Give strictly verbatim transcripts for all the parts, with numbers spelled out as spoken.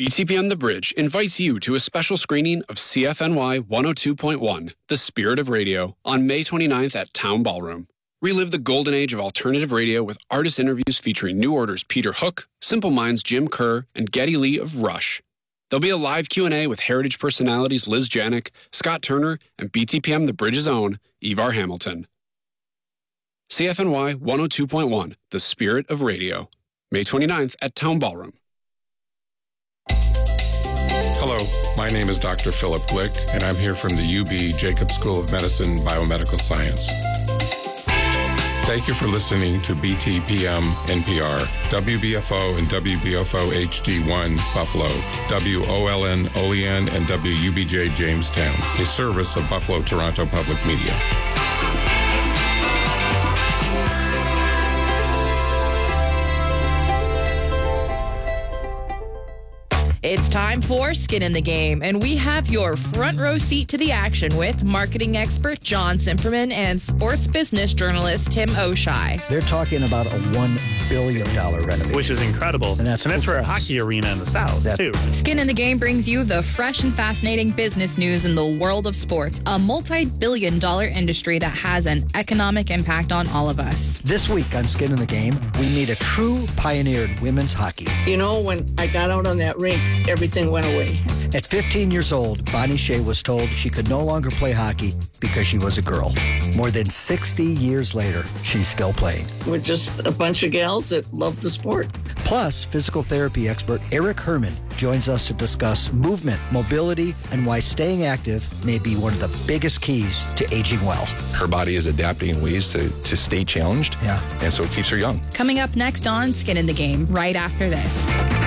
B T P M The Bridge invites you to a special screening of C F N Y one oh two point one, The Spirit of Radio, on May twenty-ninth at Town Ballroom. Relive the golden age of alternative radio with artist interviews featuring New Order's Peter Hook, Simple Minds' Jim Kerr, and Geddy Lee of Rush. There'll be a live Q and A with Heritage personalities Liz Janik, Scott Turner, and B T P M The Bridge's own Ivar Hamilton. C F N Y one oh two point one, The Spirit of Radio. May twenty-ninth at Town Ballroom. Hello, my name is Doctor Philip Glick, and I'm here from the U B Jacobs School of Medicine Biomedical Science. Thank you for listening to B T P M N P R, W B F O and W B F O H D one Buffalo, W O L N Olean, and W U B J Jamestown, a service of Buffalo Toronto Public Media. It's time for Skin in the Game, and we have your front row seat to the action with marketing expert John Simperman and sports business journalist Tim O'Shea. They're talking about a one billion dollars renovation. Which is incredible. And that's, and that's for a hockey arena in the South, that, too. Skin in the Game brings you the fresh and fascinating business news in the world of sports, a multi-billion dollar industry that has an economic impact on all of us. This week on Skin in the Game, we meet a true pioneer in women's hockey. You know, when I got out on that rink, everything went away. At fifteen years old, Bonnie Shea was told she could no longer play hockey because she was a girl. More than sixty years later, she's still playing. We're just a bunch of gals that love the sport. Plus, physical therapy expert Eric Herman joins us to discuss movement, mobility, and why staying active may be one of the biggest keys to aging well. Her body is adapting in ways to, to stay challenged, yeah. and so it keeps her young. Coming up next on Skin in the Game, right after this.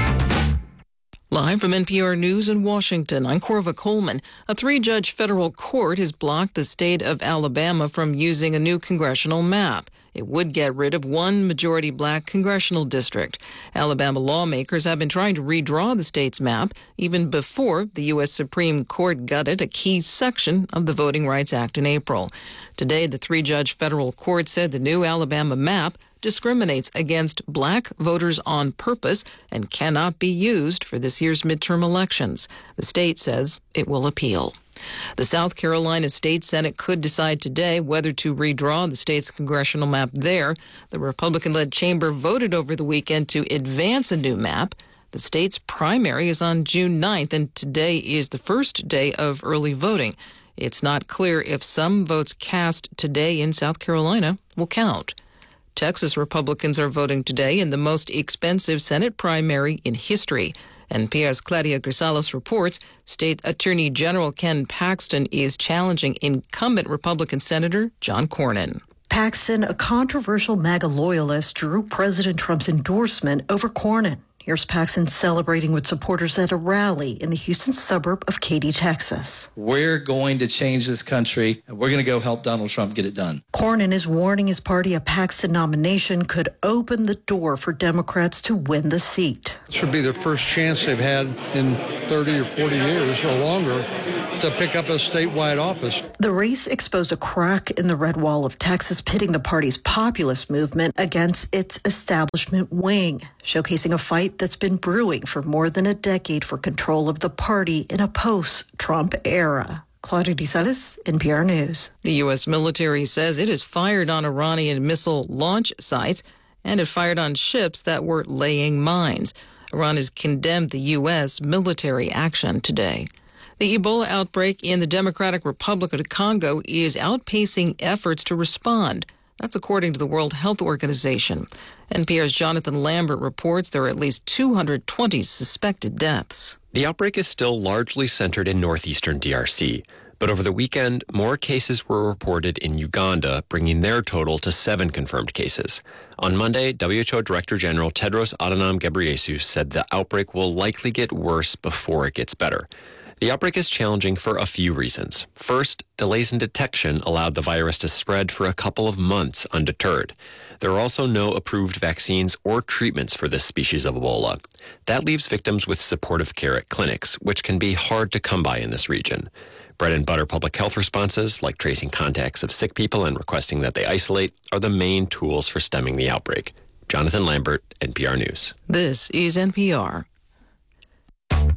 Live from N P R News in Washington, I'm Corva Coleman. A three-judge federal court has blocked the state of Alabama from using a new congressional map. It would get rid of one majority black congressional district. Alabama lawmakers have been trying to redraw the state's map even before the U S Supreme Court gutted a key section of the Voting Rights Act in April. Today, the three-judge federal court said the new Alabama map discriminates against black voters on purpose and cannot be used for this year's midterm elections. The state says it will appeal. The South Carolina State Senate could decide today whether to redraw the state's congressional map there. The Republican-led chamber voted over the weekend to advance a new map. The state's primary is on June ninth, and today is the first day of early voting. It's not clear if some votes cast today in South Carolina will count. Texas Republicans are voting today in the most expensive Senate primary in history. N P R's Claudia Grisales reports State Attorney General Ken Paxton is challenging incumbent Republican Senator John Cornyn. Paxton, a controversial MAGA loyalist, drew President Trump's endorsement over Cornyn. Here's Paxton celebrating with supporters at a rally in the Houston suburb of Katy, Texas. We're going to change this country, and we're going to go help Donald Trump get it done. Cornyn is warning his party a Paxton nomination could open the door for Democrats to win the seat. It should be their first chance they've had in thirty or forty years or longer to pick up a statewide office. The race exposed a crack in the red wall of Texas, pitting the party's populist movement against its establishment wing, showcasing a fight that's been brewing for more than a decade for control of the party in a post-Trump era. Claudia Grisales, N P R News. The U S military says it has fired on Iranian missile launch sites and it fired on ships that were laying mines. Iran has condemned the U S military action today. The Ebola outbreak in the Democratic Republic of Congo is outpacing efforts to respond. That's according to the World Health Organization. N P R's Jonathan Lambert reports there are at least two hundred twenty suspected deaths. The outbreak is still largely centered in northeastern D R C, but over the weekend, more cases were reported in Uganda, bringing their total to seven confirmed cases. On Monday, W H O Director General Tedros Adhanom Ghebreyesus said the outbreak will likely get worse before it gets better. The outbreak is challenging for a few reasons. First, delays in detection allowed the virus to spread for a couple of months undeterred. There are also no approved vaccines or treatments for this species of Ebola. That leaves victims with supportive care at clinics, which can be hard to come by in this region. Bread and butter public health responses, like tracing contacts of sick people and requesting that they isolate, are the main tools for stemming the outbreak. Jonathan Lambert, N P R News. This is N P R.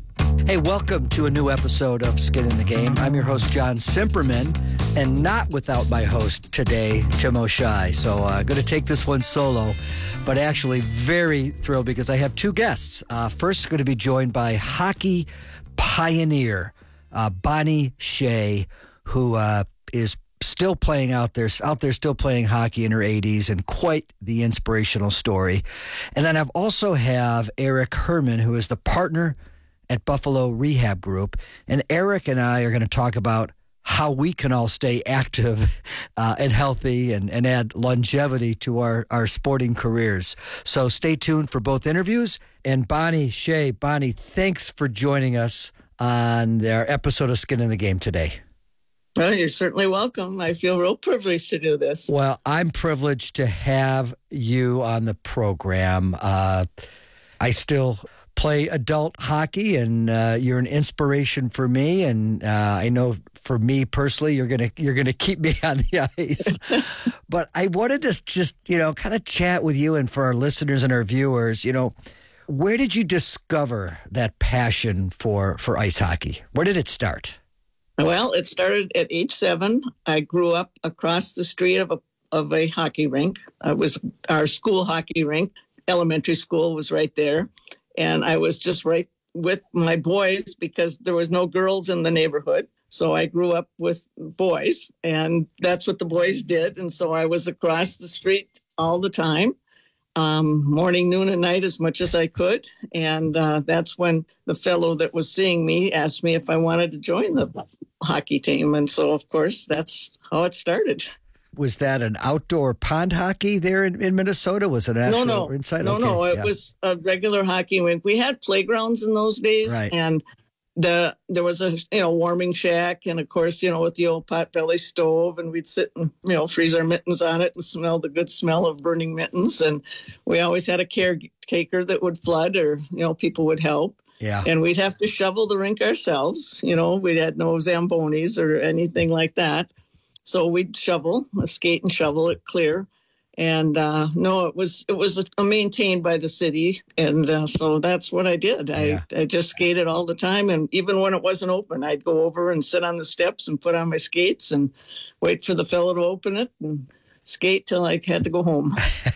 Hey, welcome to a new episode of Skin in the Game. I'm your host, John Simperman, and not without my host today, Tim O'Shea. So I'm uh, going to take this one solo, but actually very thrilled because I have two guests. Uh, first, going to be joined by hockey pioneer uh, Bonnie Shea, who uh, is still playing out there, out there still playing hockey in her eighties, and quite the inspirational story. And then I've also have Eric Herman, who is the partner at Buffalo Rehab Group. And Eric and I are going to talk about how we can all stay active uh, and healthy and, and add longevity to our, our sporting careers. So stay tuned for both interviews. And Bonnie Shea, Bonnie, thanks for joining us on our episode of Skin in the Game today. Well, you're certainly welcome. I feel real privileged to do this. Well, I'm privileged to have you on the program. Uh, I still play adult hockey, and uh, you're an inspiration for me. And uh, I know for me personally, you're gonna you're gonna keep me on the ice. But I wanted to just you know kind of chat with you, and for our listeners and our viewers, you know, where did you discover that passion for for ice hockey? Where did it start? Well, it started at age seven. I grew up across the street of a of a hockey rink. It was our school hockey rink. Elementary school was right there. And I was just right with my boys because there was no girls in the neighborhood. So I grew up with boys, and that's what the boys did. And so I was across the street all the time, um, morning, noon, and night as much as I could. And uh, that's when the fellow that was seeing me asked me if I wanted to join the hockey team. And so, of course, that's how it started. Was that an outdoor pond hockey there in, in Minnesota? Was it an actual no, no. inside? No, okay. no, it yeah. was a regular hockey rink. We had playgrounds in those days, right. and the there was a you know warming shack, and of course you know with the old potbelly stove, and we'd sit and you know freeze our mittens on it and smell the good smell of burning mittens, and we always had a caretaker that would flood, or you know people would help. Yeah. And we'd have to shovel the rink ourselves. You know, we had no Zambonis or anything like that. So we'd shovel, skate and shovel it clear. And uh, no, it was it was uh, maintained by the city. And uh, so that's what I did. I, Yeah. I just skated all the time. And even when it wasn't open, I'd go over and sit on the steps and put on my skates and wait for the fellow to open it and skate till I had to go home.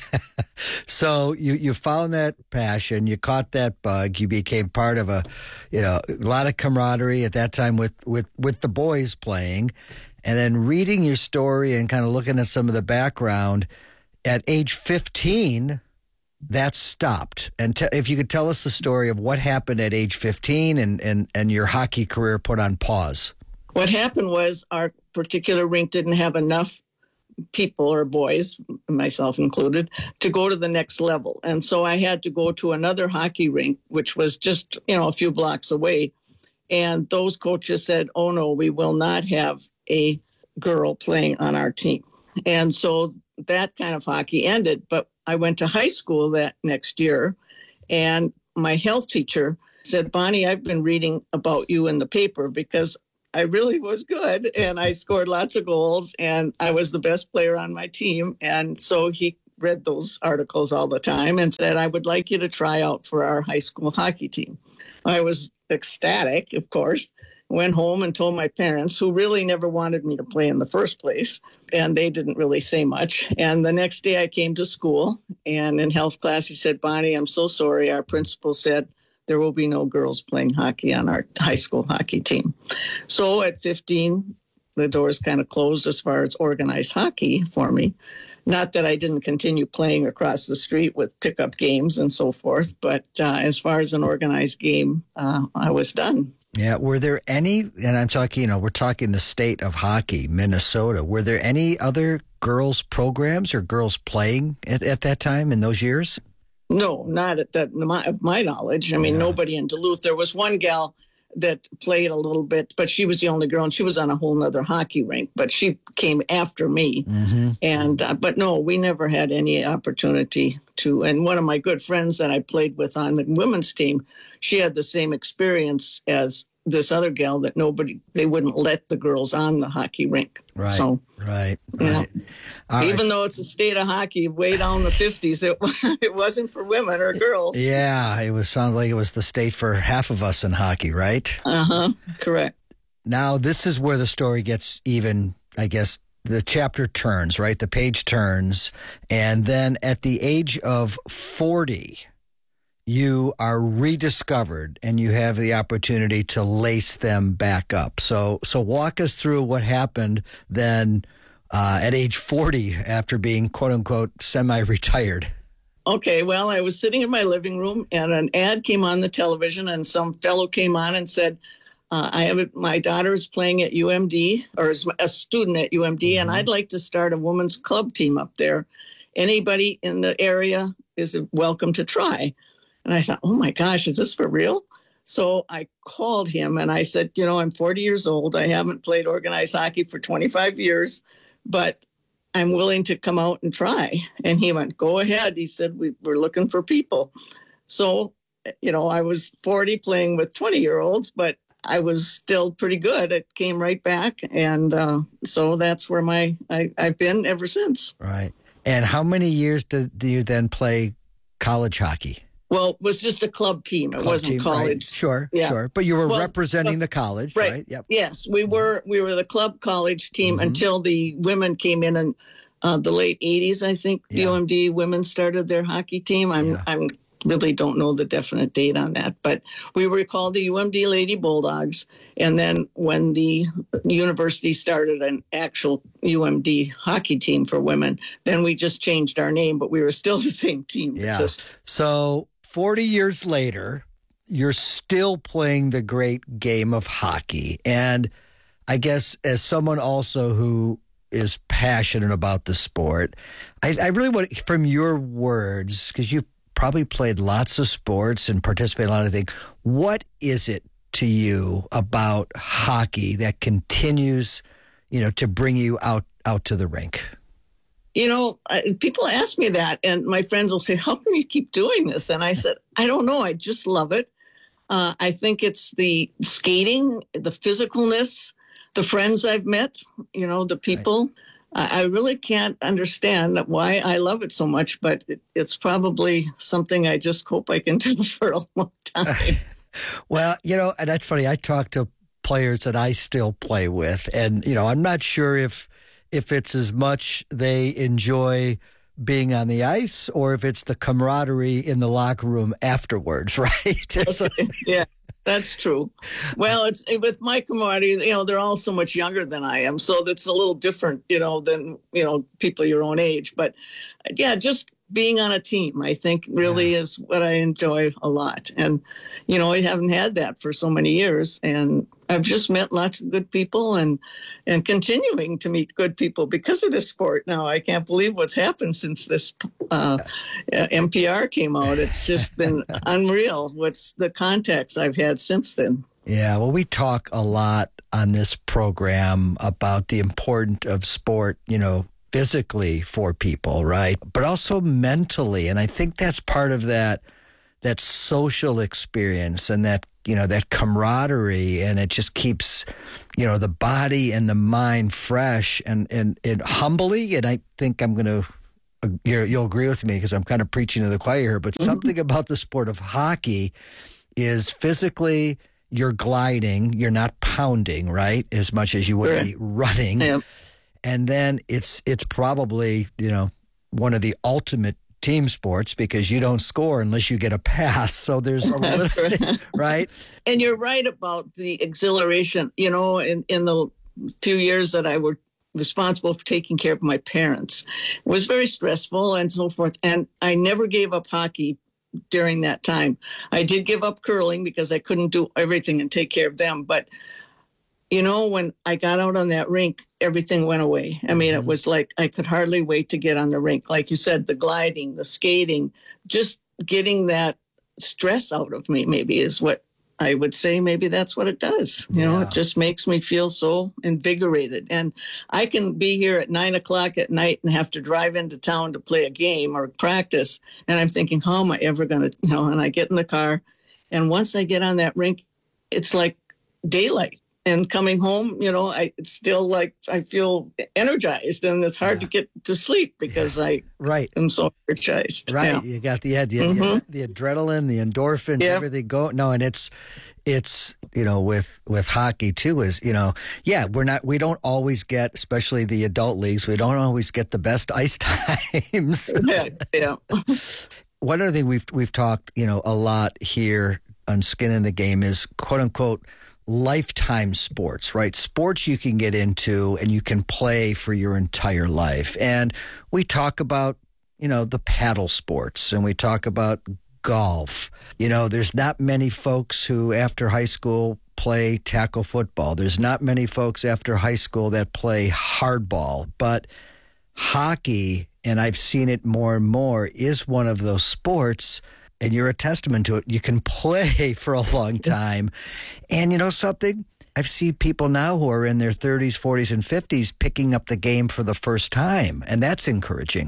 So you, you found that passion, you caught that bug, you became part of a, you know, a lot of camaraderie at that time with, with, with the boys playing. And then reading your story and kind of looking at some of the background, at age fifteen, that stopped. And te- if you could tell us the story of what happened at age fifteen and, and, and your hockey career put on pause. What happened was our particular rink didn't have enough people or boys, myself included, to go to the next level. And so I had to go to another hockey rink, which was just, you know, a few blocks away. And those coaches said, oh, no, we will not have a girl playing on our team. And so that kind of hockey ended. But I went to high school that next year, and my health teacher said, Bonnie, I've been reading about you in the paper because I really was good, and I scored lots of goals, and I was the best player on my team. And so he read those articles all the time and said, I would like you to try out for our high school hockey team. I was ecstatic, of course, went home and told my parents, who really never wanted me to play in the first place, and they didn't really say much. And the next day I came to school, and in health class, he said, Bonnie, I'm so sorry. Our principal said there will be no girls playing hockey on our high school hockey team. So at fifteen, the doors kind of closed as far as organized hockey for me. Not that I didn't continue playing across the street with pickup games and so forth, but uh, as far as an organized game, uh, I was done. Yeah. Were there any, and I'm talking, you know, we're talking the state of hockey, Minnesota. Were there any other girls programs or girls playing at, at that time in those years? No, not at that, my, of my knowledge. I mean, yeah. Nobody in Duluth. There was one gal that played a little bit, but she was the only girl, and she was on a whole nother hockey rink, but she came after me. Mm-hmm. And, uh, but no, we never had any opportunity to, and one of my good friends that I played with on the women's team, she had the same experience as this other gal that nobody, they wouldn't let the girls on the hockey rink. Right, so, right, right. All Even right. though it's a state of hockey way down the fifties, it, it wasn't for women or girls. Yeah, it was sounds like it was the state for half of us in hockey, right? Uh-huh, correct. Now, this is where the story gets even, I guess, the chapter turns, right? The page turns. And then at the age of forty, you are rediscovered and you have the opportunity to lace them back up. So, so walk us through what happened then uh, at age forty after being, quote unquote, semi-retired. Okay, well, I was sitting in my living room and an ad came on the television and some fellow came on and said, uh, I have a, my daughter is playing at U M D or is a student at U M D, mm-hmm. and I'd like to start a women's club team up there. Anybody in the area is welcome to try. And I thought, oh my gosh, is this for real? So I called him and I said, you know, I'm forty years old. I haven't played organized hockey for twenty-five years, but I'm willing to come out and try. And he went, go ahead. He said, we, we're looking for people. So, you know, I was forty playing with twenty year olds, but I was still pretty good. It came right back. And uh, so that's where my I, I've been ever since. Right. And how many years did, do you then play college hockey? Well, it was just a club team. It club wasn't team, college. Right. Sure, yeah. sure. But you were well, representing uh, the college, right? right? Yep. Yes, we were. We were the club college team mm-hmm. until the women came in in uh, the late eighties. I think yeah. the U M D women started their hockey team. I'm. Yeah. I'm really don't know the definite date on that, but we were called the U M D Lady Bulldogs. And then when the university started an actual U M D hockey team for women, then we just changed our name, but we were still the same team. Yeah. Just, so forty years later, you're still playing the great game of hockey. And I guess as someone also who is passionate about the sport, I, I really want, from your words, because you've probably played lots of sports and participated in a lot of things, what is it to you about hockey that continues, you know, to bring you out, out to the rink? You know, I, people ask me that, and my friends will say, how can you keep doing this? And I said, I don't know. I just love it. Uh, I think it's the skating, the physicalness, the friends I've met, you know, the people. Right. I, I really can't understand why I love it so much, but it, it's probably something I just hope I can do for a long time. Well, you know, and that's funny. I talk to players that I still play with, and, you know, I'm not sure if if it's as much they enjoy being on the ice or if it's the camaraderie in the locker room afterwards, right? Okay. Yeah, that's true. Well, it's with my camaraderie, you know, they're all so much younger than I am. So that's a little different, you know, than, you know, people your own age. But yeah, just being on a team, I think really yeah. is what I enjoy a lot. And, you know, I haven't had that for so many years. And I've just met lots of good people and and continuing to meet good people because of this sport. Now, I can't believe what's happened since this uh, N P R came out. It's just been unreal. What's the contacts I've had since then. Yeah, well, we talk a lot on this program about the importance of sport, you know, physically for people, right? But also mentally. And I think that's part of that that social experience and that, you know, that camaraderie, and it just keeps, you know, the body and the mind fresh and, and, and humbly. And I think I'm going to, you'll agree with me because I'm kind of preaching to the choir here, but mm-hmm. something about the sport of hockey is physically you're gliding, you're not pounding, right? As much as you would sure. be running. Yeah. And then it's it's probably, you know, one of the ultimate team sports because you don't score unless you get a pass. So there's a little, right? And you're right about the exhilaration. You know, in, in the few years that I were responsible for taking care of my parents, it was very stressful and so forth. And I never gave up hockey during that time. I did give up curling because I couldn't do everything and take care of them. But you know, when I got out on that rink, everything went away. I mean, it was like I could hardly wait to get on the rink. Like you said, the gliding, the skating, just getting that stress out of me maybe is what I would say. Maybe that's what it does. You yeah. know, it just makes me feel so invigorated. And I can be here at nine o'clock at night and have to drive into town to play a game or practice. And I'm thinking, how am I ever going to, you know, and I get in the car. And once I get on that rink, it's like daylight. And coming home, you know, I it's still like I feel energized, and it's hard yeah. to get to sleep because yeah. I right. am so energized. Right, yeah. you got the yeah, the, mm-hmm. the, the adrenaline, the endorphins, yep. everything going. No, and it's it's you know with with hockey too is you know yeah we're not we don't always get, especially the adult leagues, we don't always get the best ice times. yeah, yeah. One other thing we've we've talked you know a lot here on Skin in the Game is quote unquote lifetime sports, right? Sports you can get into and you can play for your entire life. And we talk about, you know, the paddle sports, and we talk about golf. You know, there's not many folks who after high school play tackle football. There's not many folks after high school that play hardball, but hockey, and I've seen it more and more, is one of those sports. And you're a testament to it. You can play for a long time. And you know something? I've seen people now who are in their thirties, forties, and fifties picking up the game for the first time. And that's encouraging.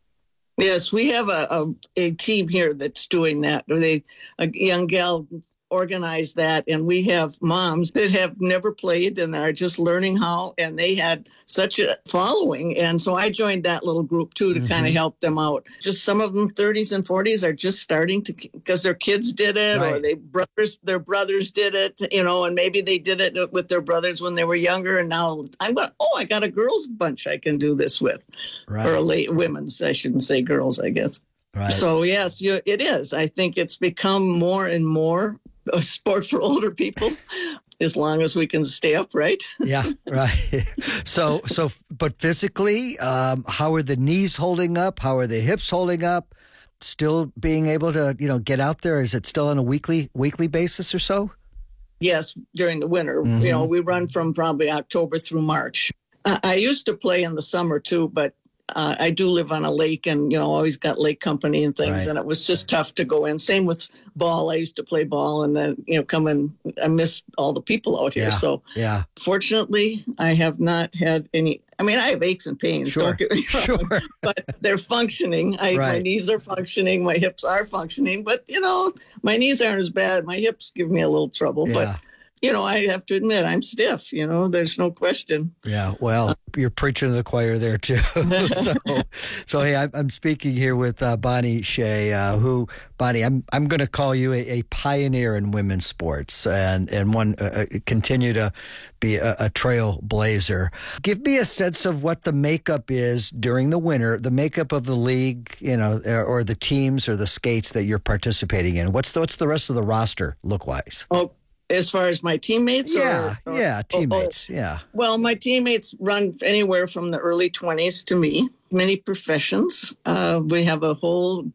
Yes, we have a, a, a team here that's doing that. They, a young gal organized that, and we have moms that have never played and are just learning how, and they had such a following. And so I joined that little group too to mm-hmm. kind of help them out. Just some of them thirties and forties are just starting to, because their kids did it right. or they brothers their brothers did it, you know, and maybe they did it with their brothers when they were younger, and now I'm going, oh, I got a girls bunch I can do this with. Right. Or a late women's, I shouldn't say girls, I guess. Right. So yes, you, it is. I think it's become more and more a sport for older people, as long as we can stay upright. Yeah, right. So, so, but physically, um, how are the knees holding up? How are the hips holding up? Still being able to, you know, get out there? Is it still on a weekly weekly basis or so? Yes, during the winter. Mm-hmm. You know, we run from probably October through March. I, I used to play in the summer too, but Uh, I do live on a lake, and, you know, always got lake company and things. Right. And it was just tough to go in. Same with ball. I used to play ball, and then, you know, come in. I miss all the people out here. Yeah. So yeah. Fortunately, I have not had any. I mean, I have aches and pains. Sure. Don't get me wrong, sure. But they're functioning. I, right. My knees are functioning. My hips are functioning. But, you know, my knees aren't as bad. My hips give me a little trouble. Yeah. But, you know, I have to admit, I'm stiff. You know, there's no question. Yeah, well, you're preaching to the choir there, too. so, so, hey, I'm, I'm speaking here with uh, Bonnie Shea, uh, who, Bonnie, I'm I'm going to call you a, a pioneer in women's sports and, and one uh, continue to be a, a trailblazer. Give me a sense of what the makeup is during the winter, the makeup of the league, you know, or the teams or the skates that you're participating in. What's the, what's the rest of the roster look-wise? Oh. As far as my teammates? Yeah, or, or, yeah, teammates, oh, yeah. Well, my teammates run anywhere from the early twenties to me, many professions. Uh, we have a whole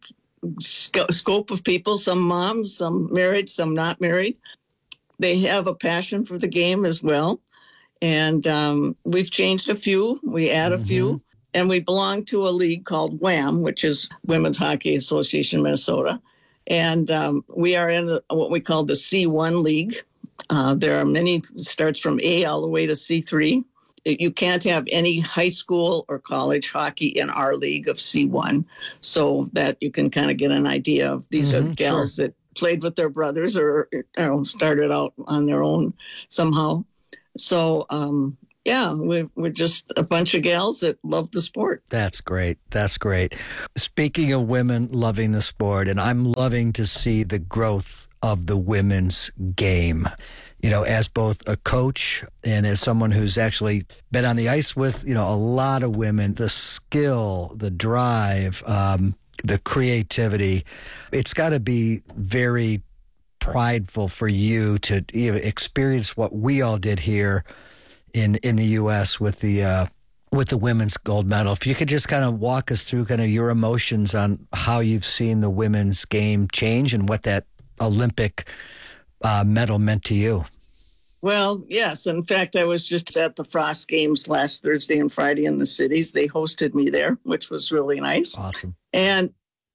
sc- scope of people, some moms, some married, some not married. They have a passion for the game as well. And um, we've changed a few. We add mm-hmm. a few. And we belong to a league called WHAM, which is Women's Hockey Association Minnesota. And um, we are in the, what we call the C one league. Uh, there are many, starts from A all the way to C three. You can't have any high school or college hockey in our league of C one, so that you can kind of get an idea of these mm-hmm, are gals sure. that played with their brothers or you know, started out on their own somehow. So, um, yeah, we're, we're just a bunch of gals that love the sport. That's great. That's great. Speaking of women loving the sport, and I'm loving to see the growth of the women's game. You know, as both a coach and as someone who's actually been on the ice with, you know, a lot of women, the skill, the drive, um, the creativity, it's got to be very prideful for you to even experience what we all did here in in the U S with the uh, with the women's gold medal. If you could just kind of walk us through kind of your emotions on how you've seen the women's game change and what that Olympic uh, medal meant to you. Well, yes. In fact, I was just at the Frost Games last Thursday and Friday in the cities. They hosted me there, which was really nice. Awesome. And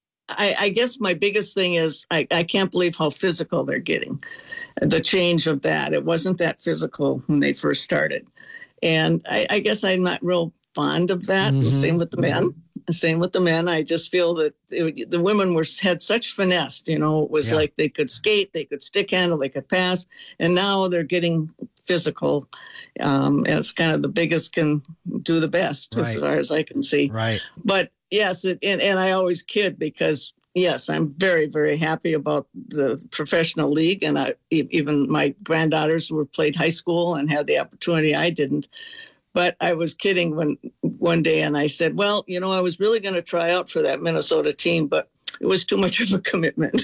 I, I guess my biggest thing is I, I can't believe how physical they're getting. The change of that. It wasn't that physical when they first started. And I, I guess I'm not real fond of that. Mm-hmm. Same with the men. same with the men. I just feel that it, the women were had such finesse. You know, it was Yeah. like they could skate, they could stick handle, they could pass, and now they're getting physical. Um, and it's kind of the biggest can do the best, Right. as far as I can see. Right. But yes, it, and, and I always kid because, yes, I'm very, very happy about the professional league. And I, e- even my granddaughters were played high school and had the opportunity. I didn't. But I was kidding when one day and I said, well, you know, I was really going to try out for that Minnesota team, but it was too much of a commitment.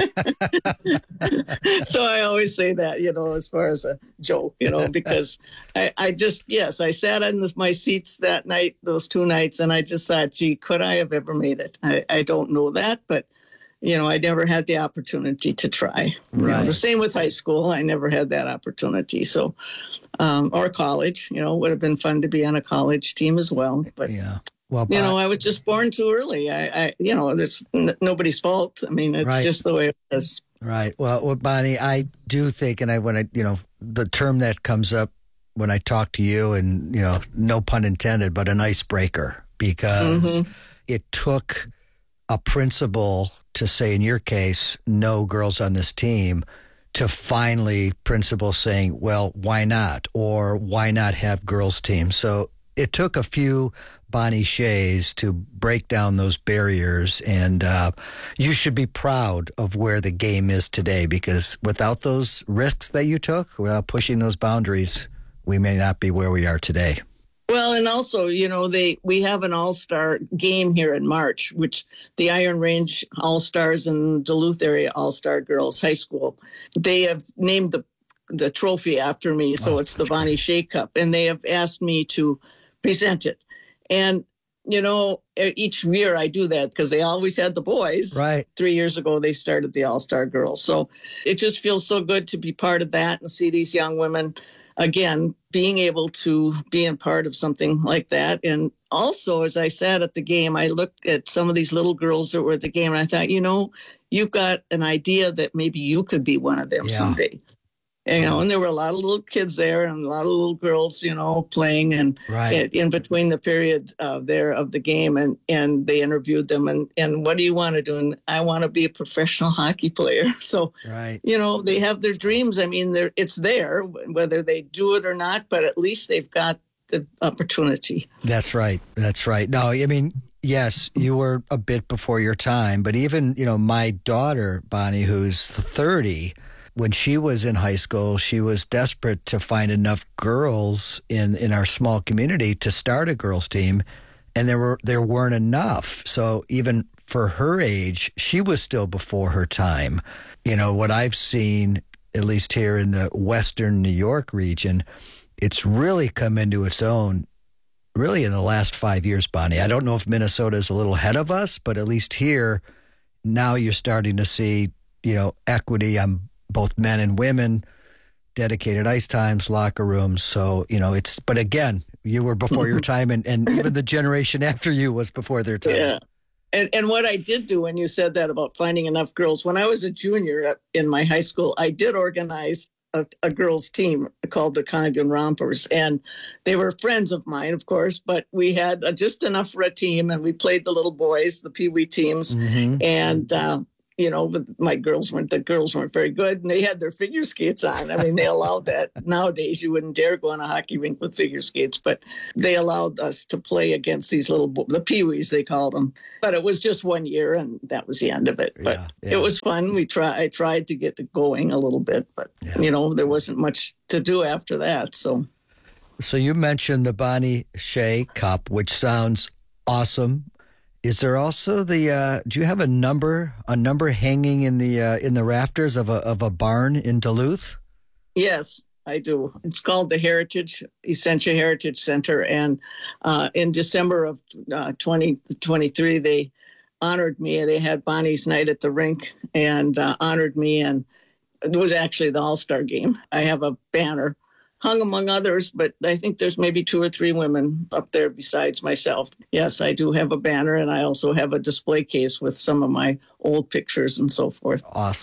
So I always say that, you know, as far as a joke, you know, because I, I just, yes, I sat in this, my seats that night, those two nights, and I just thought, gee, could I have ever made it? I, I don't know that, but, you know, I never had the opportunity to try. You know, the same with high school. I never had that opportunity. So, um, or college, you know, it would have been fun to be on a college team as well. But, yeah. Well, you know, I was just born too early. I, I you know, it's n- nobody's fault. I mean, it's Right. just the way it is. Right. Well, well, Bonnie, I do think, and I when I, you know, the term that comes up when I talk to you, and you know, no pun intended, but an icebreaker, because Mhm. it took a principal to say, in your case, no girls on this team, to finally principal saying, well, why not, or why not have girls teams? So it took a few Bonnie Shays to break down those barriers, and uh, you should be proud of where the game is today, because without those risks that you took, without pushing those boundaries, we may not be where we are today. Well, and also, you know, they we have an all-star game here in March, which the Iron Range All-Stars and Duluth area All-Star Girls High School, they have named the the trophy after me, so Oh, it's the that's Bonnie great. Shay Cup, and they have asked me to present it. And, you know, each year I do that because they always had the boys. Right. Three years ago, they started the All-Star Girls. So it just feels so good to be part of that and see these young women, again, being able to be a part of something like that. And also, as I sat at the game, I looked at some of these little girls that were at the game, and I thought, you know, you've got an idea that maybe you could be one of them Yeah. someday. And, you know, and there were a lot of little kids there and a lot of little girls, you know, playing and Right. in, in between the period uh, there of the game. And, and they interviewed them. And, and what do you want to do? And I want to be a professional hockey player. So, Right. you know, they have their dreams. I mean, they're, it's there, whether they do it or not, but at least they've got the opportunity. That's right. That's right. No, I mean, yes, you were a bit before your time, but even, you know, my daughter, Bonnie, who's thirty, when she was in high school, she was desperate to find enough girls in, in our small community to start a girls team, and there were there weren't enough. So even for her age, she was still before her time. You know, what I've seen, at least here in the Western New York region, it's really come into its own really in the last five years, Bonnie. I don't know if Minnesota is a little ahead of us, but at least here, now you're starting to see, you know, equity on both men and women, dedicated ice times, locker rooms. So, you know, it's, but again, you were before your time, and, and even the generation after you was before their time. Yeah. And, and what I did do when you said that about finding enough girls, when I was a junior in my high school, I did organize a, a girls team called the Condon Rompers. And they were friends of mine, of course, but we had uh, just enough for a team, and we played the little boys, the Pee Wee teams. Mm-hmm. And, uh, you know, my girls weren't, the girls weren't very good, and they had their figure skates on. I mean, they allowed that. Nowadays, you wouldn't dare go on a hockey rink with figure skates, but they allowed us to play against these little, the Pee-wees, they called them. But it was just one year, and that was the end of it. But Yeah, yeah. it was fun. We try, I tried to get it going a little bit, but, Yeah. you know, there wasn't much to do after that, so. So you mentioned the Bonnie Shay Cup, which sounds awesome. Is there also the? Uh, do you have a number, a number hanging in the uh, in the rafters of a of a barn in Duluth? Yes, I do. It's called the Heritage, Essentia Heritage Center. And uh, in December of uh, twenty twenty-three, they honored me. They had Bonnie's night at the rink and uh, honored me. And it was actually the All-Star game. I have a banner hung among others, but I think there's maybe two or three women up there besides myself. Yes, I do have a banner, and I also have a display case with some of my old pictures and so forth. Awesome.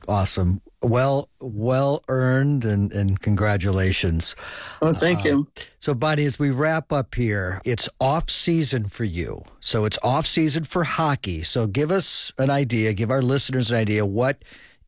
awesome. Well, well earned, and, and congratulations. Oh, thank uh, you. So, Bonnie, as we wrap up here, it's off season for you. So it's off season for hockey. So give us an idea, give our listeners an idea, what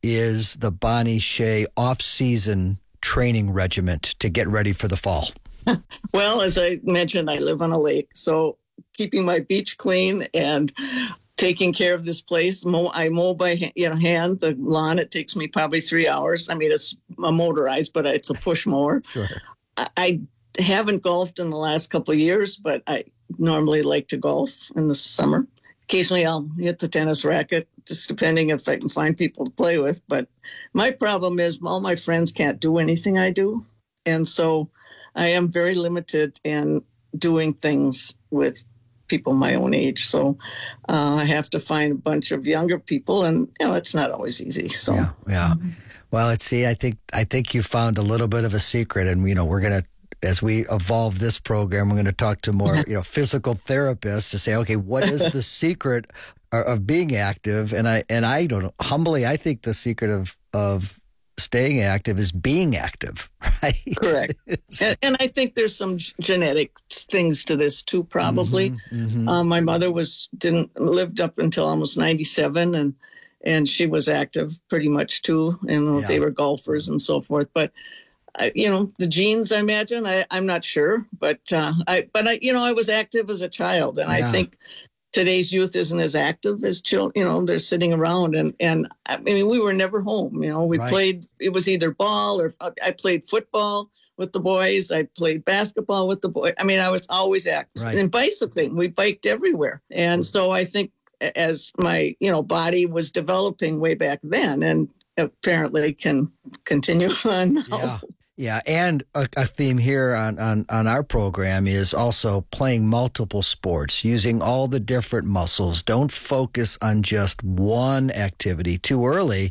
is the Bonnie Shea off season training regiment to get ready for the fall? Well, as I mentioned, I live on a lake, so keeping my beach clean and taking care of this place. Mow, I mow by you know hand the lawn. It takes me probably three hours. I mean, it's a motorized, but it's a push mower. Sure. I, I haven't golfed in the last couple of years, but I normally like to golf in the summer. Occasionally, I'll hit the tennis racket, just depending if I can find people to play with. But my problem is all my friends can't do anything I do, and so I am very limited in doing things with people my own age. So uh, I have to find a bunch of younger people, and you know, it's not always easy. So yeah, yeah. Well, let's see. I think I think you found a little bit of a secret, and you know, we're gonna, as we evolve this program, we're going to talk to more you know physical therapists to say, okay, what is the secret of being active? And I and I don't know, humbly, I think the secret of of staying active is being active, right? Correct. and, and I think there's some genetic things to this too, probably. Mm-hmm, mm-hmm. Um, my mother was didn't lived up until almost ninety-seven, and and she was active pretty much too. And yeah. They were golfers and so forth. But I, you know, the genes, I imagine. I, I'm not sure, but uh, I but I you know I was active as a child, and yeah. I think today's youth isn't as active as children. You know, they're sitting around, and, and I mean, we were never home. You know, we right. played, it was either ball or I played football with the boys. I played basketball with the boys. I mean, I was always active. Right. And bicycling, we biked everywhere. And so I think as my, you know, body was developing way back then, and apparently can continue on now. Yeah. Yeah, and a, a theme here on, on, on our program is also playing multiple sports, using all the different muscles. Don't focus on just one activity too early,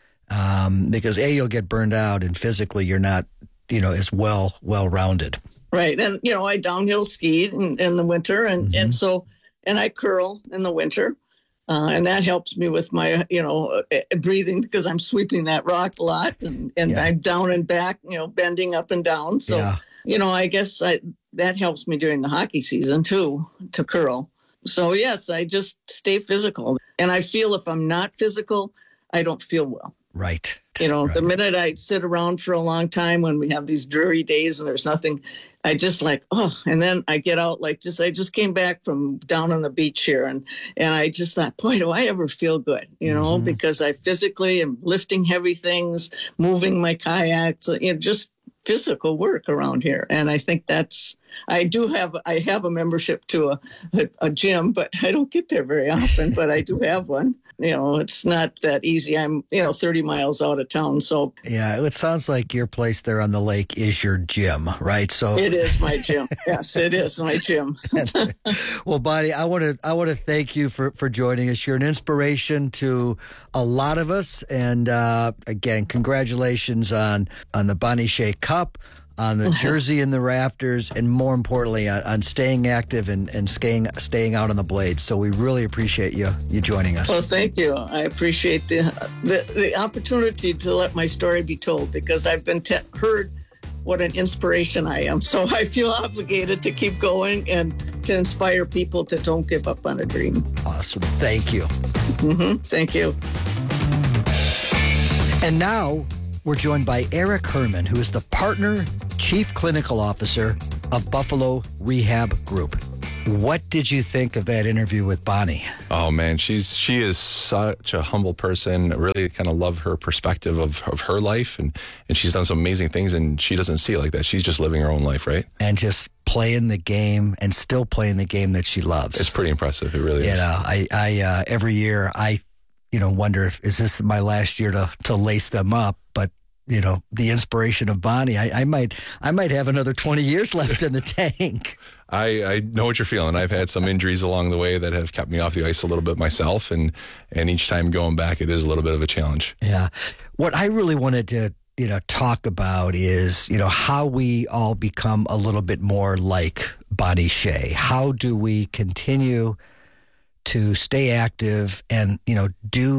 um, because A, you'll get burned out, and physically you're not, you know, as well well-rounded. Right, and, you know, I downhill skied in, in the winter, and, mm-hmm. and so, and I curl in the winter. Uh, and that helps me with my, you know, uh, breathing, because I'm sweeping that rock a lot, and, and yeah. I'm down and back, you know, bending up and down. So, yeah. you know, I guess I, that helps me during the hockey season too, to curl. So, yes, I just stay physical. And I feel if I'm not physical, I don't feel well. Right. You know, right. The minute I sit around for a long time when we have these dreary days and there's nothing, I just like, oh, and then I get out like just, I just came back from down on the beach here, and, and I just thought, boy, do I ever feel good, you know, mm-hmm. because I physically am lifting heavy things, moving my kayaks, you know, just physical work around here. And I think that's, I do have, I have a membership to a, a, a gym, but I don't get there very often, but I do have one. You know, it's not that easy. I'm, you know, thirty miles out of town. So yeah, it sounds like your place there on the lake is your gym, right? So it is my gym. Yes, it is my gym. Well, Bonnie, I want to, I want to thank you for, for joining us. You're an inspiration to a lot of us. And uh, again, congratulations on, on the Bonnie Shea Cup, on the jersey in the rafters, and more importantly, on, on staying active and, and staying staying out on the blades. So we really appreciate you you joining us. Well, thank you. I appreciate the the, the opportunity to let my story be told, because I've been te- heard what an inspiration I am. So I feel obligated to keep going and to inspire people to don't give up on a dream. Awesome. Thank you. Mm-hmm. Thank you. And now we're joined by Eric Herman, who is the partner chief clinical officer of Buffalo Rehab Group. What did you think of that interview with Bonnie? Oh man, she's she is such a humble person. I really kind of love her perspective of, of her life, and, and she's done some amazing things, and she doesn't see it like that. She's just living her own life, right? And just playing the game, and still playing the game that she loves. It's pretty impressive. It really you is. Know, I, I uh, every year I, you know, wonder if is this my last year to to lace them up, but. You know, the inspiration of Bonnie, I, I might I might have another twenty years left in the tank. I, I know what you're feeling. I've had some injuries along the way that have kept me off the ice a little bit myself, and, and each time going back, it is a little bit of a challenge. Yeah. What I really wanted to, you know, talk about is, you know, how we all become a little bit more like Bonnie Shea. How do we continue to stay active and, you know, do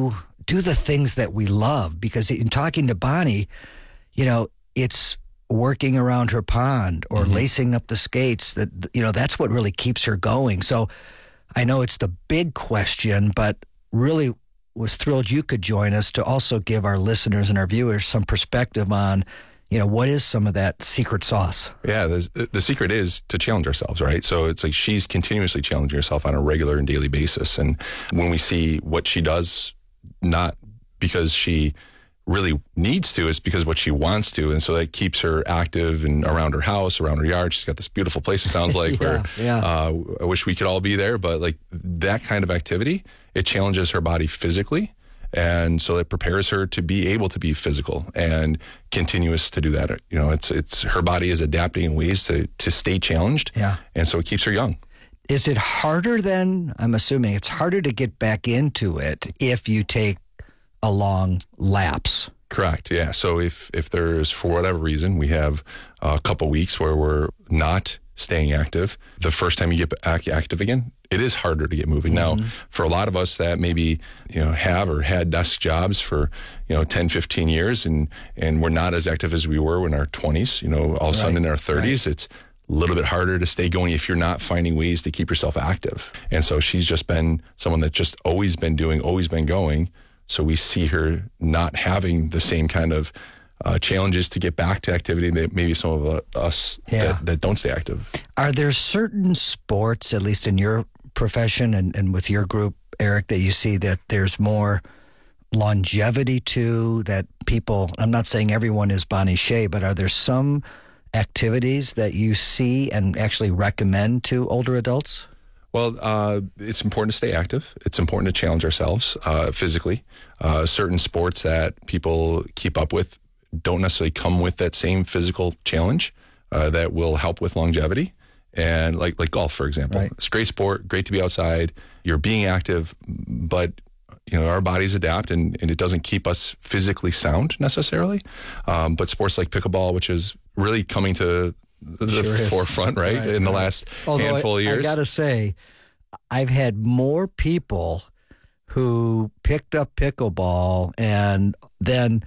do the things that we love. Because in talking to Bonnie, you know, it's working around her pond or mm-hmm. lacing up the skates. That, you know, that's what really keeps her going. So I know it's the big question, but really was thrilled you could join us to also give our listeners and our viewers some perspective on, you know, what is some of that secret sauce? Yeah, the, the secret is to challenge ourselves, right? So it's like she's continuously challenging herself on a regular and daily basis. And when we see what she does, not because she really needs to, it's because what she wants to. And so that keeps her active and around her house, around her yard. She's got this beautiful place, it sounds like, yeah, where yeah. Uh, I wish we could all be there. But like that kind of activity, it challenges her body physically. And so it prepares her to be able to be physical and continuous to do that. You know, it's it's her body is adapting in ways to, to stay challenged. Yeah. And so it keeps her young. Is it harder then? I'm assuming it's harder to get back into it if you take a long lapse. Correct. Yeah. So if, if there's, for whatever reason, we have a couple weeks where we're not staying active, the first time you get active again, it is harder to get moving. Mm-hmm. Now, for a lot of us that maybe, you know, have or had desk jobs for, you know, ten, fifteen years and, and we're not as active as we were in our twenties, you know, all of a sudden right. in our thirties, right. it's a little bit harder to stay going if you're not finding ways to keep yourself active. And so she's just been someone that's just always been doing, always been going. So we see her not having the same kind of Uh, challenges to get back to activity that maybe some of uh, us yeah. that, that don't stay active. Are there certain sports, at least in your profession and, and with your group, Eric, that you see that there's more longevity to, that people, I'm not saying everyone is Bonnie Shea, but are there some activities that you see and actually recommend to older adults? Well, uh, it's important to stay active. It's important to challenge ourselves uh, physically. Uh, certain sports that people keep up with don't necessarily come with that same physical challenge uh, that will help with longevity. And like like golf, for example, right. It's a great sport, great to be outside. You're being active, but you know our bodies adapt, and, and it doesn't keep us physically sound necessarily. Um, but sports like pickleball, which is really coming to the sure forefront, right, right in right. the last Although handful I, of years. I gotta say, I've had more people who picked up pickleball and then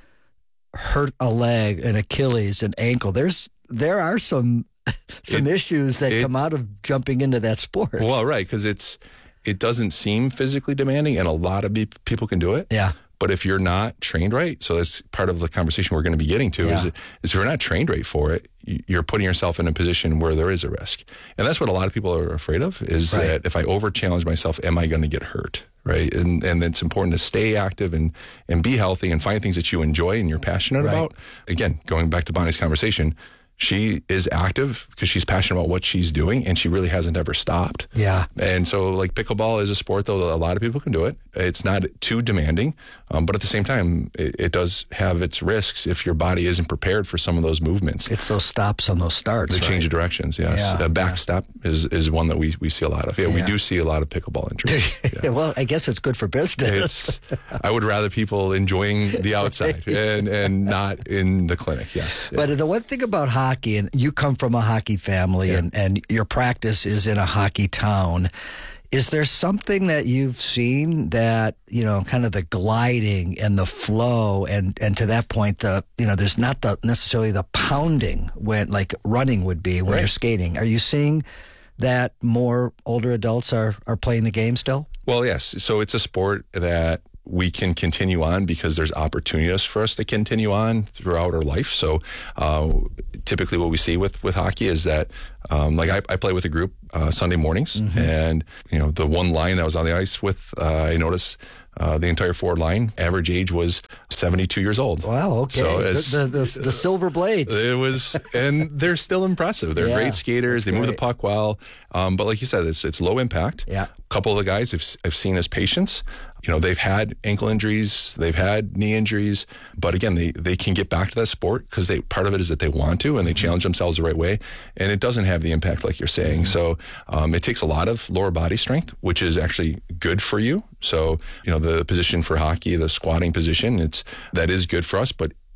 hurt a leg, an Achilles, an ankle. There's there are some some it, issues that it, come out of jumping into that sport. Well, right, because it's it doesn't seem physically demanding, and a lot of people can do it. Yeah. But if you're not trained right, so that's part of the conversation we're going to be getting to, yeah. is, is if you're not trained right for it, you're putting yourself in a position where there is a risk. And that's what a lot of people are afraid of, is right. that if I over-challenge myself, am I going to get hurt? Right. And and it's important to stay active and, and be healthy and find things that you enjoy and you're passionate right. about. Again, going back to Bonnie's conversation, she is active because she's passionate about what she's doing, and she really hasn't ever stopped. Yeah. And so, like, pickleball is a sport, though, that a lot of people can do it. It's not too demanding, um, but at the same time, it, it does have its risks if your body isn't prepared for some of those movements. It's those stops on those starts. The right? change of directions, yes. Yeah. A back step is, is one that we, we see a lot of. Yeah, yeah, we do see a lot of pickleball injuries. Yeah. Well, I guess it's good for business. It's, I would rather people enjoying the outside and, and not in the clinic, yes. But yeah. the one thing about hockey, and you come from a hockey family yeah. and, and your practice is in a hockey town, is there something that you've seen that, you know, kind of the gliding and the flow and, and to that point, the, you know, there's not the necessarily the pounding when like running would be when right. you're skating. Are you seeing that more older adults are, are playing the game still? Well, yes. So it's a sport that we can continue on because there's opportunities for us to continue on throughout our life. So uh, typically what we see with, with hockey is that, um, like I, I play with a group uh, Sunday mornings, mm-hmm. and you know the one line that was on the ice with, uh, I noticed uh, the entire forward line, average age was seventy-two years old. Wow, okay. So the, the, the, the silver blades. It was, and they're still impressive. They're yeah, great skaters. They move great. the puck well. Um, but like you said, it's, it's low impact. Yeah. A couple of the guys I've, I've seen as patients, you know, they've had ankle injuries, they've had knee injuries, but again, they, they can get back to that sport because they part of it is that they want to and they challenge themselves the right way, and it doesn't have the impact like you're saying. Mm-hmm. So um, it takes a lot of lower body strength, which is actually good for you. So, you know, the position for hockey, the squatting position, it's that is good for us, but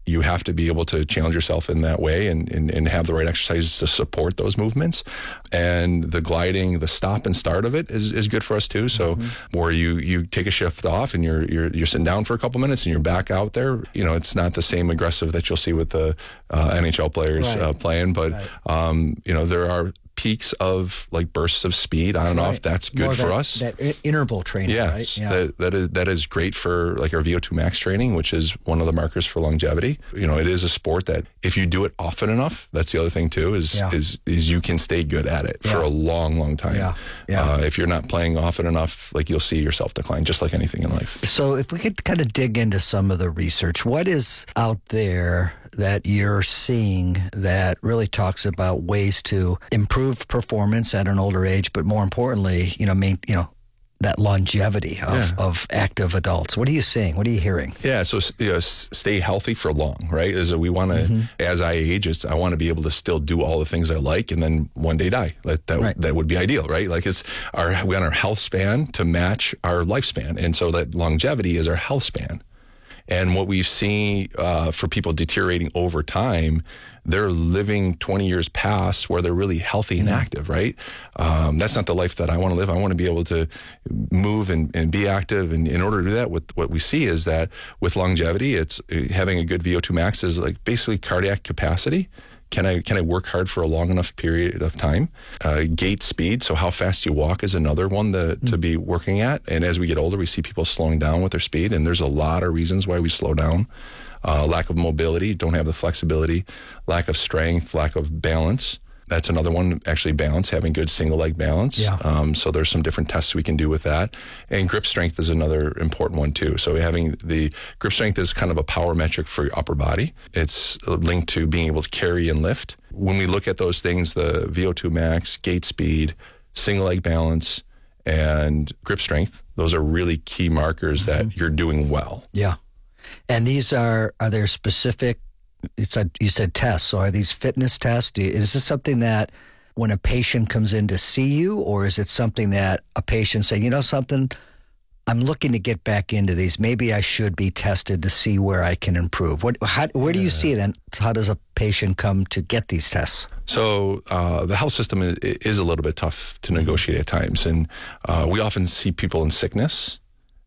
you have to be able to challenge yourself in that way and, and, and have the right exercises to support those movements. And the gliding, the stop and start of it is, is good for us too. So mm-hmm. where you, you take a shift off and you're, you're, you're sitting down for a couple minutes and you're back out there, you know, it's not the same aggressive that you'll see with the uh, N H L players right. uh, playing, but, right. um, you know, there are peaks of like bursts of speed on and right. off. That's good More for that, us. That interval training, yes, right? Yeah, that, that is that is great for like our V O two max training, which is one of the markers for longevity. You know, it is a sport that if you do it often enough, that's the other thing too, is yeah. is is you can stay good at it yeah. for a long, long time. Yeah. Yeah. Uh, if you're not playing often enough, like you'll see yourself decline, just like anything in life. So if we could kind of dig into some of the research, what is out there that you're seeing that really talks about ways to improve performance at an older age, but more importantly, you know, main, you know, that longevity of, yeah. of active adults? What are you seeing? What are you hearing? Yeah, so you know, stay healthy for long, right? Is we want to, mm-hmm. as I age, it's, I want to be able to still do all the things I like, and then one day die. That that, right. that would be ideal, right? Like it's our we want our health span to match our lifespan, and so that longevity is our health span. And what we've seen uh, for people deteriorating over time, they're living twenty years past where they're really healthy and active, right? Um, that's not the life that I want to live. I want to be able to move and, and be active. And in order to do that, what, what we see is that with longevity, it's having a good V O two max is like basically cardiac capacity. Can I can I work hard for a long enough period of time? Uh, gait speed, so how fast you walk is another one to, mm-hmm. to be working at. And as we get older, we see people slowing down with their speed, and there's a lot of reasons why we slow down. Uh, lack of mobility, don't have the flexibility, lack of strength, lack of balance. That's another one, actually balance, having good single leg balance. Yeah. Um, so there's some different tests we can do with that. And grip strength is another important one too. So having the grip strength is kind of a power metric for your upper body. It's linked to being able to carry and lift. When we look at those things, the V O two max, gait speed, single leg balance, and grip strength, those are really key markers mm-hmm. that you're doing well. Yeah. And these are, are there specific, it's a, you said tests, so are these fitness tests? Is this something that when a patient comes in to see you, or is it something that a patient saying, you know something, I'm looking to get back into these, maybe I should be tested to see where I can improve? What, how, where do you see it, and how does a patient come to get these tests? So uh, the health system is, is a little bit tough to negotiate at times, and uh, we often see people in sickness.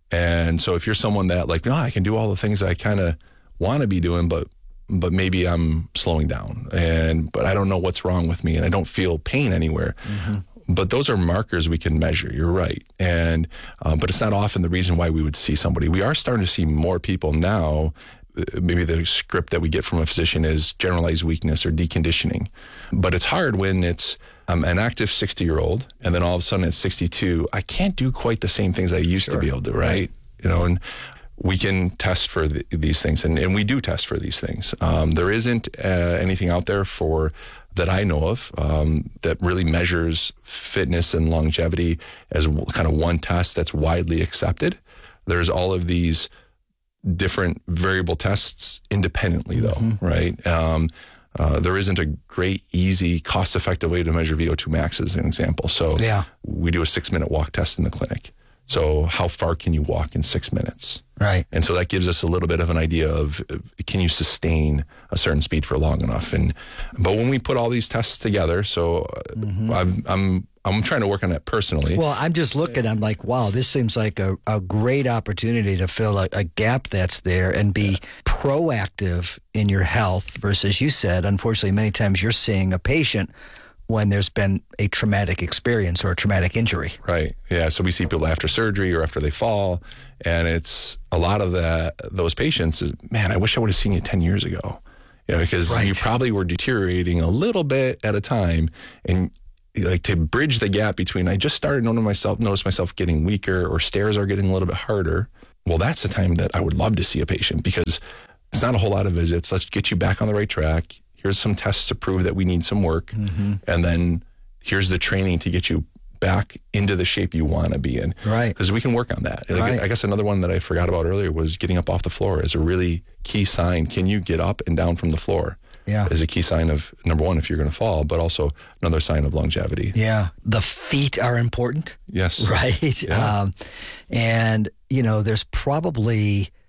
And so if you're someone that like, no, I can do all the things I kind of want to be doing, but but maybe I'm slowing down, and but I don't know what's wrong with me, and I don't feel pain anywhere. Mm-hmm. But those are markers we can measure. You're right, and uh, but it's not often the reason why we would see somebody. We are starting to see more people now. Maybe the script that we get from a physician is generalized weakness or deconditioning, but it's hard when it's I'm an active sixty-year-old, and then all of a sudden at sixty-two, I can't do quite the same things I used sure. to be able to, right? You know, and we can test for the, these things, and, and we do test for these things. Um, there isn't uh, anything out there for that I know of um, that really measures fitness and longevity as kind of one test that's widely accepted. There's all of these different variable tests independently, though, mm-hmm. right? Um, Uh, there isn't a great, easy, cost-effective way to measure V O two max as an example. So yeah. we do a six-minute walk test in the clinic. So how far can you walk in six minutes? Right. And so that gives us a little bit of an idea of, can you sustain a certain speed for long enough? And but when we put all these tests together, so mm-hmm. I've, I'm I'm trying to work on that personally. Well, I'm just looking, I'm like, wow, this seems like a, a great opportunity to fill a, a gap that's there and be proactive in your health versus, you said, unfortunately, many times you're seeing a patient when there's been a traumatic experience or a traumatic injury. Right. Yeah. So we see people after surgery or after they fall, and it's a lot of that, those patients is, man, I wish I would have seen you ten years ago. You know, because right. you probably were deteriorating a little bit at a time, and like to bridge the gap between I just started noticing myself, notice myself getting weaker, or stairs are getting a little bit harder. Well, that's the time that I would love to see a patient, because it's not a whole lot of visits. Let's get you back on the right track. Here's some tests to prove that we need some work. Mm-hmm. And then here's the training to get you back into the shape you want to be in. Right. Because we can work on that. Right. I guess another one that I forgot about earlier was getting up off the floor is a really key sign. Can you get up and down from the floor? Yeah. Is a key sign of, number one, if you're going to fall, but also another sign of longevity. Yeah. The feet are important. Yes. Right. Yeah. Um, and, you know, there's probably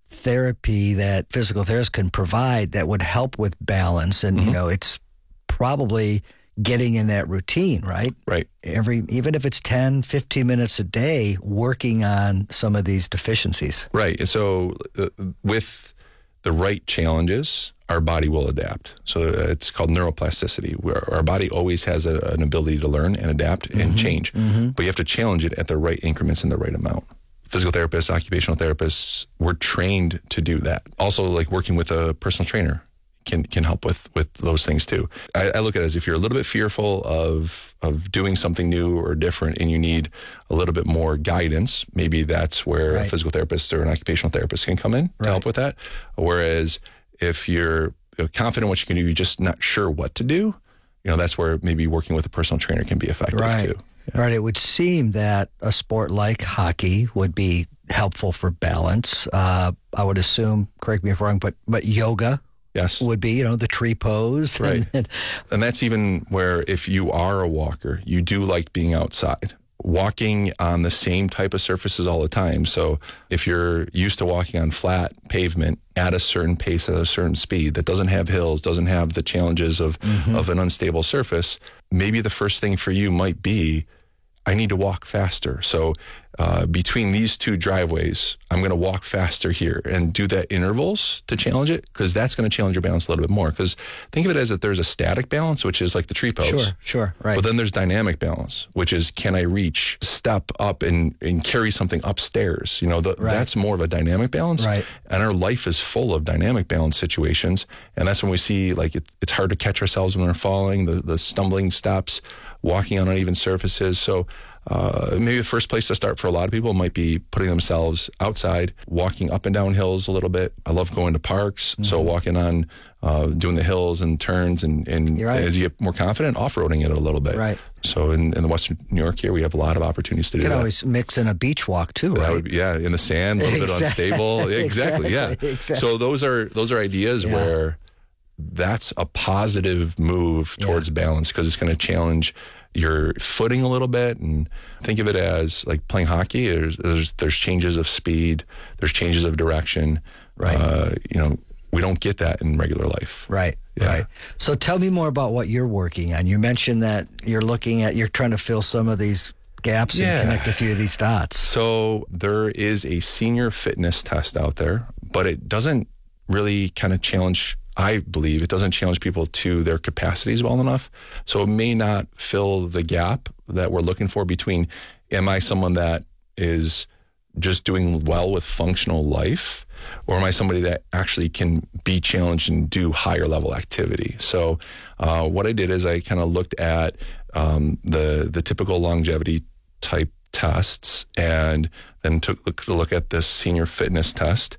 therapy that physical therapists can provide that would help with balance. And, mm-hmm. you know, it's probably getting in that routine, right? Right. Every, even if it's ten, fifteen minutes a day, working on some of these deficiencies. Right. And so uh, with the right challenges, our body will adapt. So it's called neuroplasticity, where our body always has a, an ability to learn and adapt mm-hmm. and change. Mm-hmm. But you have to challenge it at the right increments and the right amount. Physical therapists, occupational therapists, we're trained to do that. Also, like working with a personal trainer can can help with, with those things too. I, I look at it as if you're a little bit fearful of of doing something new or different and you need a little bit more guidance, maybe that's where right. a physical therapist or an occupational therapist can come in to right. help with that. Whereas if you're confident in what you can do, you're just not sure what to do, you know, that's where maybe working with a personal trainer can be effective right. too. Yeah. Right. It would seem that a sport like hockey would be helpful for balance. Uh, I would assume, correct me if I'm wrong, but, but yoga yes. would be, you know, the tree pose. Right. And, and that's even where if you are a walker, you do like being outside. Walking on the same type of surfaces all the time. So if you're used to walking on flat pavement at a certain pace, at a certain speed, that doesn't have hills, doesn't have the challenges of, mm-hmm. of an unstable surface, maybe the first thing for you might be, I need to walk faster. So uh, between these two driveways, I'm going to walk faster here and do that intervals to challenge it, because that's going to challenge your balance a little bit more. Because think of it as that there's a static balance, which is like the tree pose. Sure, sure, right. But then there's dynamic balance, which is can I reach, step up and, and carry something upstairs? You know, the, right. that's more of a dynamic balance. Right. And our life is full of dynamic balance situations. And that's when we see like it, it's hard to catch ourselves when we're falling, the, the stumbling steps, walking on uneven surfaces. So Uh, maybe the first place to start for a lot of people might be putting themselves outside, walking up and down hills a little bit. I love going to parks, mm-hmm. so walking on, uh, doing the hills and turns, and, and right. as you get more confident, off-roading it a little bit. Right. So in, in the Western New York here, we have a lot of opportunities to you do can that. always mix in a beach walk too, right? That would be, yeah, in the sand, a little exactly. bit unstable. Yeah, exactly, exactly. yeah. Exactly. So those are those are ideas yeah. where that's a positive move towards yeah. balance, because it's going to challenge your footing a little bit. And think of it as like playing hockey. There's there's, there's changes of speed, there's changes of direction. Right. Uh, you know, we don't get that in regular life. Right. Yeah. Right. So tell me more about what you're working on. You mentioned that you're looking at, you're trying to fill some of these gaps yeah. and connect a few of these dots. So there is a senior fitness test out there, but it doesn't really kind of challenge, I believe, it doesn't challenge people to their capacities well enough. So it may not fill the gap that we're looking for between, am I someone that is just doing well with functional life, or am I somebody that actually can be challenged and do higher level activity? So uh, what I did is I kind of looked at um, the the typical longevity type tests, and then took a look at this senior fitness test,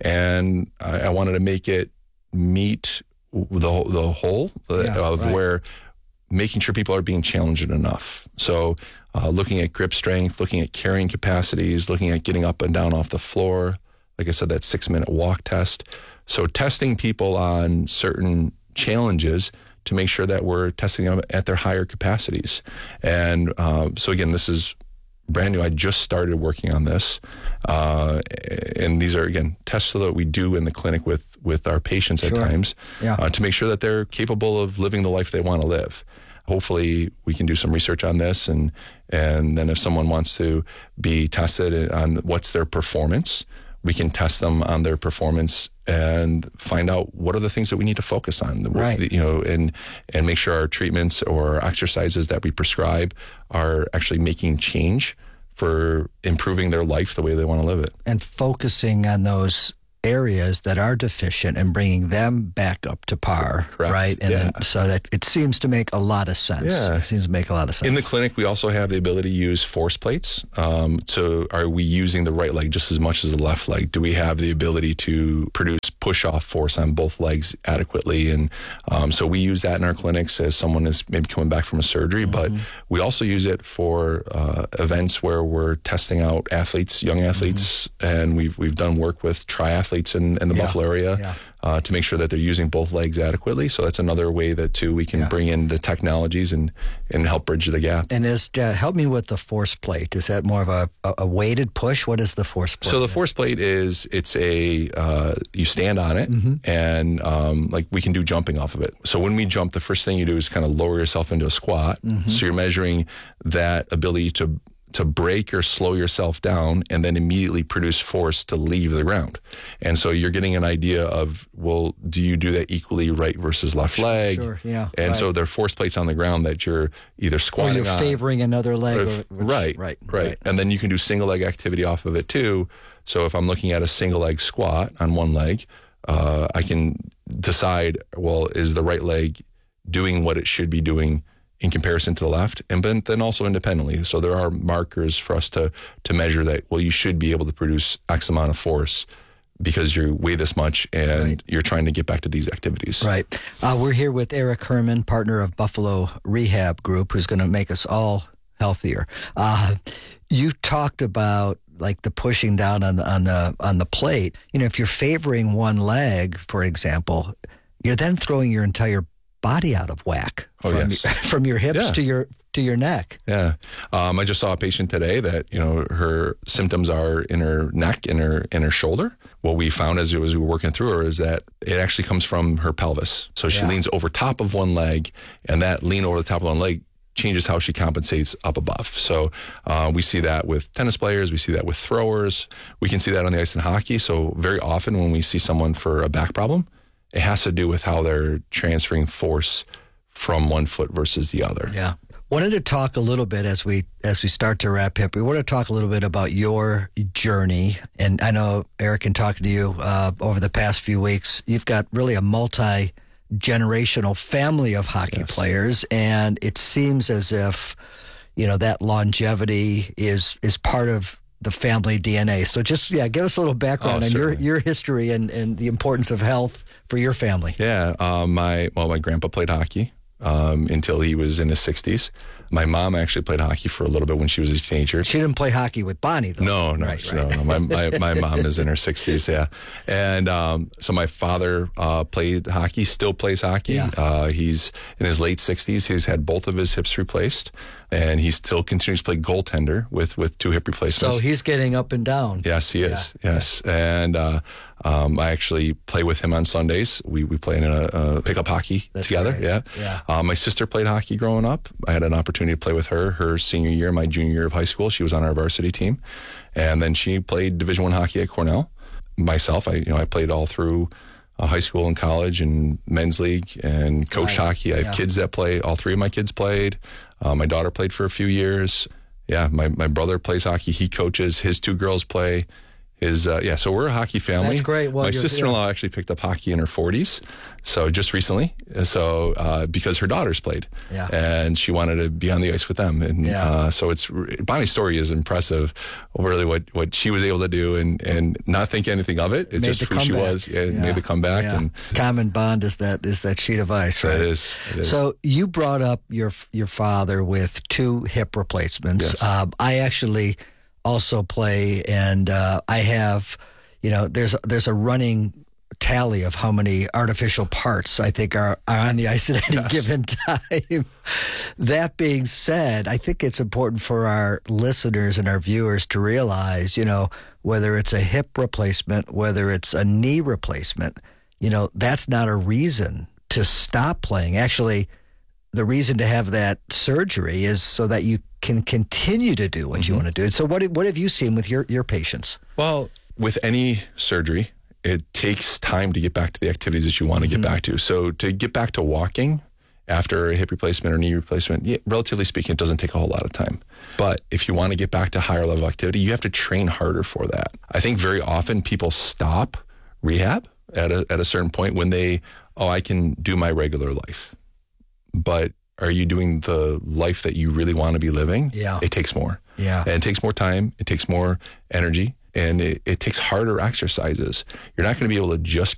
and I, I wanted to make it meet the the whole yeah, of right. where making sure people are being challenged enough. So uh, looking at grip strength, looking at carrying capacities, looking at getting up and down off the floor. Like I said, that six minute walk test. So testing people on certain challenges to make sure that we're testing them at their higher capacities. And uh, so again, this is brand new. I just started working on this. Uh, and these are, again, tests that we do in the clinic with, with our patients sure. at times yeah. uh, to make sure that they're capable of living the life they want to live. Hopefully we can do some research on this, and and then if someone wants to be tested on what's their performance, we can test them on their performance and find out what are the things that we need to focus on, right. you know, and and make sure our treatments or exercises that we prescribe are actually making change for improving their life the way they want to live it. And focusing on those areas that are deficient and bringing them back up to par, Correct. right? And yeah. then, so that it seems to make a lot of sense. Yeah. It seems to make a lot of sense. In the clinic, we also have the ability to use force plates. Um, so are we using the right leg just as much as the left leg? Do we have the ability to produce push-off force on both legs adequately? And um, so we use that in our clinics as someone is maybe coming back from a surgery, mm-hmm. but we also use it for uh, events where we're testing out athletes, young athletes, mm-hmm. and we've we've done work with triathletes in, in the yeah. Buffalo area. Yeah. uh, to make sure that they're using both legs adequately. So that's another way that, too, we can yeah. bring in the technologies and, and help bridge the gap. And is uh, help me with the force plate. Is that more of a, a, a weighted push? What is the force plate? So the force plate is, it's a, uh, you stand on it, mm-hmm. and um, like we can do jumping off of it. So when we jump, the first thing you do is kind of lower yourself into a squat. Mm-hmm. So you're measuring that ability to to break or slow yourself down and then immediately produce force to leave the ground. And so you're getting an idea of, well, do you do that equally right versus left sure, leg? Sure, yeah. And right. so there are force plates on the ground that you're either squatting on. Or you're on, favoring another leg. Or, which, right, right, right, right. And then you can do single leg activity off of it too. So if I'm looking at a single leg squat on one leg, uh, I can decide, well, is the right leg doing what it should be doing in comparison to the left, and then also independently. So there are markers for us to to measure that, well, you should be able to produce X amount of force because you weigh this much and right. you're trying to get back to these activities. Right. Uh, we're here with Eric Herman, partner of Buffalo Rehab Group, who's going to make us all healthier. Uh, you talked about like the pushing down on the, on the on the plate. You know, if you're favoring one leg, for example, you're then throwing your entire body out of whack oh, from, yes. your, from your hips yeah. to your to your neck. Yeah, um, I just saw a patient today that you know her symptoms are in her neck, in her in her shoulder. What we found as, as we were working through her is that it actually comes from her pelvis. So she yeah. leans over top of one leg, and that lean over the top of one leg changes how she compensates up above. So uh, we see that with tennis players, we see that with throwers, we can see that on the ice in hockey. So very often when we see someone for a back problem, it has to do with how they're transferring force from one foot versus the other. Yeah. Wanted to talk a little bit as we as we start to wrap up. We want to talk a little bit about your journey. And I know, Eric, in talking to you uh, over the past few weeks, you've got really a multi-generational family of hockey yes. players. And it seems as if, you know, that longevity is is part of the family D N A. So just, yeah, give us a little background oh, on your, your history and, and the importance of health for your family. Yeah. Um, my, well, my grandpa played hockey um, until he was in his sixties. My mom actually played hockey for a little bit when she was a teenager. She didn't play hockey with Bonnie, though. No, no, right, no. right. no. My, my, my mom is in her sixties, yeah. And um, so my father uh, played hockey, still plays hockey. Yeah. Uh, he's in his late sixties. He's had both of his hips replaced, and he still continues to play goaltender with, with two hip replacements. So he's getting up and down. Yes, he is, yeah. yes. And uh, um, I actually play with him on Sundays. We we play in a, a pickup hockey That's together, great. yeah. yeah. Uh, my sister played hockey growing up. I had an opportunity to play with her her senior year, my junior year of high school. She was on our varsity team, and then she played Division One hockey at Cornell. Myself, I you know I played all through uh, high school and college and men's league and coach right. hockey. I have yeah. kids that play. All three of my kids played. Uh, my daughter played for a few years. Yeah, my my brother plays hockey. He coaches. His two girls play. His uh, yeah, so we're a hockey family. That's great. Well, my sister-in-law yeah. actually picked up hockey in her forties, so just recently. So uh, because her daughters played, yeah. and she wanted to be on the ice with them, and yeah. uh, so it's Bonnie's story is impressive. Really, what, what she was able to do, and, and not think anything of it. It's made just who comeback. she was. Yeah, yeah. Made the comeback. Yeah. And common bond is that is that sheet of ice, right? It is. It is. So you brought up your your father with two hip replacements. Yes. Um, I actually also play, and uh, I have. You know, there's there's a running tally of how many artificial parts I think are, are on the ice at any yes. given time. That being said, I think it's important for our listeners and our viewers to realize, you know, whether it's a hip replacement, whether it's a knee replacement, you know, that's not a reason to stop playing. Actually, the reason to have that surgery is so that you can continue to do what mm-hmm. you want to do. So what what have you seen with your, your patients? Well, with any surgery, it takes time to get back to the activities that you want to get mm-hmm. back to. So to get back to walking after a hip replacement or knee replacement, yeah, relatively speaking, it doesn't take a whole lot of time. But if you want to get back to higher level activity, you have to train harder for that. I think very often people stop rehab at a, at a certain point when they, oh, I can do my regular life. But are you doing the life that you really want to be living? Yeah. It takes more. Yeah. And it takes more time. It takes more energy. And it, it takes harder exercises. You're not going to be able to just